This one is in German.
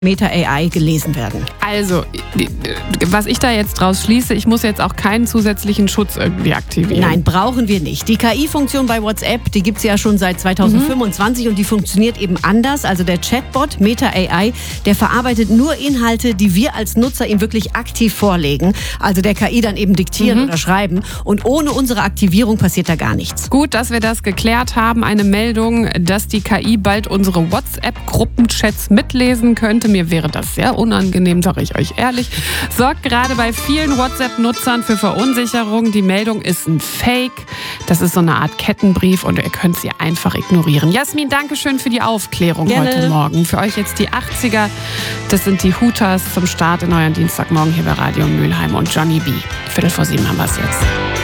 Meta AI gelesen werden. Also, was ich da jetzt draus schließe, ich muss jetzt auch keinen zusätzlichen Schutz irgendwie aktivieren. Nein, brauchen wir nicht. Die KI-Funktion bei WhatsApp, die gibt es ja schon seit 2025 und die funktioniert eben anders. Also der Chatbot Meta AI, der verarbeitet nur Inhalte, die wir als Nutzer ihm wirklich aktiv vorlegen. Also der KI dann eben diktieren oder schreiben. Und ohne unsere Aktivierung passiert da gar nichts. Gut, dass wir das geklärt haben. Eine Meldung, dass die KI bald unsere WhatsApp-Gruppenchats mitlesen könnte. Mir wäre das sehr unangenehm, sage ich euch ehrlich. Sorgt gerade bei vielen WhatsApp-Nutzern für Verunsicherung. Die Meldung ist ein Fake. Das ist so eine Art Kettenbrief und ihr könnt sie einfach ignorieren. Jasmin, danke schön für die Aufklärung heute Morgen. Für euch jetzt die 80er. Das sind die Hooters zum Start in euren Dienstagmorgen hier bei Radio Mülheim und Johnny B. 7:15 haben wir es jetzt.